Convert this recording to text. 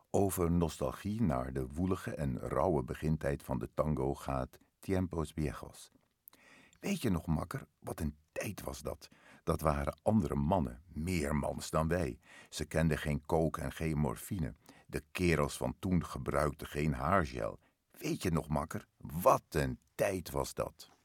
Over nostalgie naar de woelige en rauwe begintijd van de tango gaat Tiempos Viejos. Weet je nog, makker, wat een tijd was dat? Dat waren andere mannen, meer mans dan wij. Ze kenden geen coke en geen morfine. De kerels van toen gebruikten geen haargel. Weet je nog, makker, wat een tijd was dat?